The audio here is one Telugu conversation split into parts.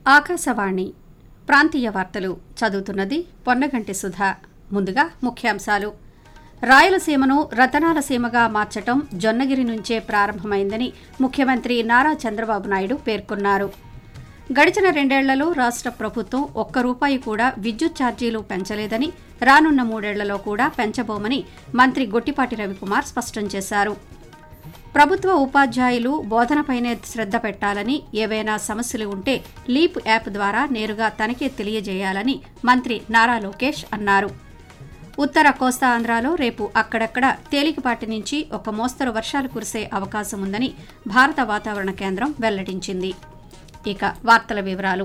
ఆకాశవాణి ప్రాంతీయ వార్తలు చదువుతున్నది పొన్నగంటి సుధా. ముందుగా ముఖ్యాంశాలు. రాయలసీమను రతనాల సీమగా మార్చటం జొన్నగిరి నుంచే ప్రారంభమైందని ముఖ్యమంత్రి నారా చంద్రబాబు నాయుడు పేర్కొన్నారు. గడిచిన 2 ఏళ్లలో రాష్ట్ర ప్రభుత్వం ₹1 కూడా విద్యుత్ ఛార్జీలు పెంచలేదని, రానున్న 3 ఏళ్లలో కూడా పెంచబోమని మంత్రి గొట్టిపాటి రవికుమార్ స్పష్టం చేశారు. ప్రభుత్వ ఉపాధ్యాయులు బోధనపైనే శ్రద్ధ పెట్టాలని, ఏవైనా సమస్యలు ఉంటే లీప్ యాప్ ద్వారా నేరుగా తనకే తెలియజేయాలని మంత్రి నారా లోకేష్ అన్నారు. ఉత్తర కోస్తా ఆంధ్రాలో రేపు అక్కడక్కడ తేలికపాటి నుంచి ఒక మోస్తరు వర్షాలు కురిసే అవకాశం ఉందని భారత వాతావరణ కేంద్రం వెల్లడించింది. ఇక వార్తల వివరాలు.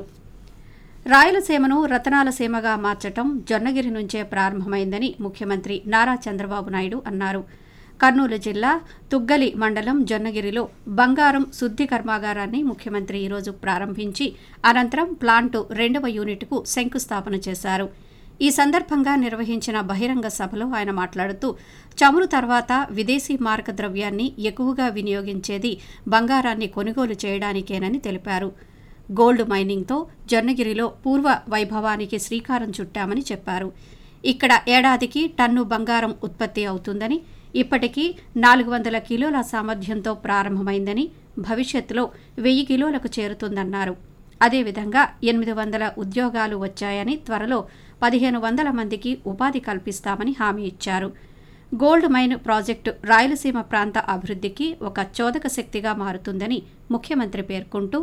రాయలసీమను రతనాల సీమగా మార్చటం జొన్నగిరి నుంచే ప్రారంభమైందని ముఖ్యమంత్రి నారా చంద్రబాబు నాయుడు అన్నారు. కర్నూలు జిల్లా తుగ్గలి మండలం జొన్నగిరిలో బంగారం శుద్ధి కర్మాగారాన్ని ముఖ్యమంత్రి ఈరోజు ప్రారంభించి అనంతరం ప్లాంటు 2వ యూనిట్కు శంకుస్థాపన చేశారు. ఈ సందర్భంగా నిర్వహించిన బహిరంగ సభలో ఆయన మాట్లాడుతూ, చమురు తర్వాత విదేశీ మారక ద్రవ్యాన్ని ఎక్కువగా వినియోగించేది బంగారాన్ని కొనుగోలు చేయడానికేనని తెలిపారు. గోల్డ్ మైనింగ్తో జొన్నగిరిలో పూర్వ వైభవానికి శ్రీకారం చుట్టామని చెప్పారు. ఇక్కడ ఏడాదికి టన్ను బంగారం ఉత్పత్తి అవుతుందని, ఇప్పటికీ 400 కిలోల సామర్థ్యంతో ప్రారంభమైందని, భవిష్యత్తులో 1000 కిలోలకు చేరుతుందన్నారు. అదేవిధంగా 800 ఉద్యోగాలు వచ్చాయని, త్వరలో 1500 మందికి ఉపాధి కల్పిస్తామని హామీ ఇచ్చారు. గోల్డ్ మైన్ ప్రాజెక్టు రాయలసీమ ప్రాంత అభివృద్ధికి ఒక చోదక శక్తిగా మారుతుందని ముఖ్యమంత్రి పేర్కొంటూ,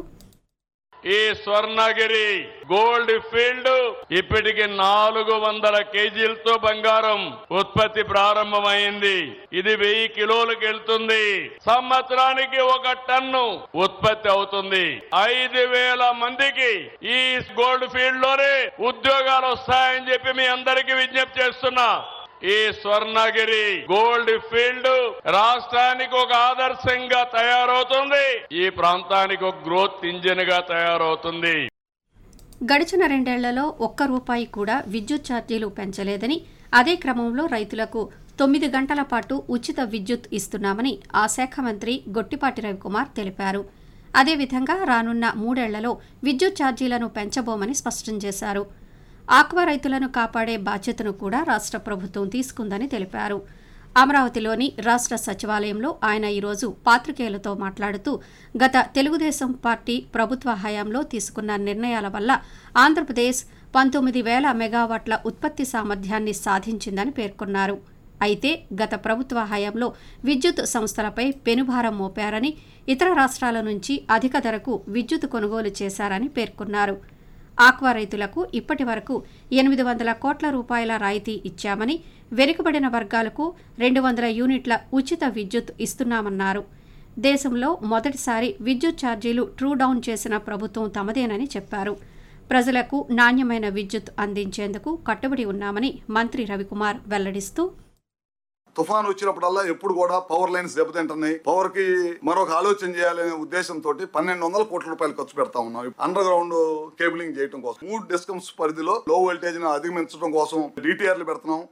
ఈ స్వర్ణగిరి గోల్డ్ ఫీల్డ్ ఇప్పటికి 400 కేజీలతో బంగారం ఉత్పత్తి ప్రారంభమైంది. ఇది 1000 కిలోలకు వెళ్తుంది. సంవత్సరానికి 1 టన్ను ఉత్పత్తి అవుతుంది. 5000 మందికి ఈ గోల్డ్ ఫీల్డ్ లోనే ఉద్యోగాలు వస్తాయని చెప్పి మీ అందరికీ విజ్ఞప్తి చేస్తున్నా. ఈ స్వర్ణగిరి గోల్డ్ ఫీల్డ్ రాష్ట్రానికి ఒక ఆదర్శంగా తయారవుతుంది. ఈ ప్రాంతానికి ఒక గ్రోత్ ఇంజిన్ గా తయారవుతుంది. గడిచిన 2 ఏళ్లలో ₹1 కూడా విద్యుత్ ఛార్జీలు పెంచలేదని, అదే క్రమంలో రైతులకు 9 గంటల పాటు ఉచిత విద్యుత్ ఇస్తున్నామని ఆ శాఖ మంత్రి గొట్టిపాటి రవికుమార్ తెలిపారు. అదేవిధంగా రానున్న 3 ఏళ్లలో విద్యుత్ ఛార్జీలను పెంచబోమని స్పష్టం చేశారు. ఆక్వా రైతులను కాపాడే బాధ్యతను కూడా రాష్ట్ర ప్రభుత్వం తీసుకుందని తెలిపారు. అమరావతిలోని రాష్ట్ర సచివాలయంలో ఆయన ఈరోజు పాత్రికేయులతో మాట్లాడుతూ, గత తెలుగుదేశం పార్టీ ప్రభుత్వ హయాంలో తీసుకున్న నిర్ణయాల వల్ల ఆంధ్రప్రదేశ్ 19,000 మెగావాట్ల ఉత్పత్తి సామర్థ్యాన్ని సాధించిందని పేర్కొన్నారు. అయితే గత ప్రభుత్వ హయాంలో విద్యుత్ సంస్థలపై పెనుభారం మోపారని, ఇతర రాష్ట్రాల నుంచి అధిక ధరకు విద్యుత్ కొనుగోలు చేశారని పేర్కొన్నారు. ఆక్వా రైతులకు ఇప్పటి వరకు ₹800 కోట్ల రాయితీ ఇచ్చామని, వెనుకబడిన వర్గాలకు 200 యూనిట్ల ఉచిత విద్యుత్ ఇస్తున్నామన్నారు. దేశంలో మొదటిసారి విద్యుత్ ఛార్జీలు ట్రూ డౌన్ చేసిన ప్రభుత్వం తమదేనని చెప్పారు. ప్రజలకు నాణ్యమైన విద్యుత్ అందించేందుకు కట్టుబడి ఉన్నామని మంత్రి రవికుమార్ వెల్లడిస్తూ, తుఫాను వచ్చినప్పుడల్లా ఎప్పుడు కూడా పవర్ లైన్స్ దెబ్బతింటున్నాయి. పవర్ కి మరొక ఆలోచన చేయాలనే ఉద్దేశంతో ₹1,200 కోట్ల ఖర్చు పెడతా ఉన్నాం. అండర్ గ్రౌండ్ కేబులింగ్ చేయడం కోసం 3 డిస్కమ్స్ పరిధిలో లో వోల్టేజ్ ను అధిగమించడం కోసం DTRలు పెడుతున్నాం.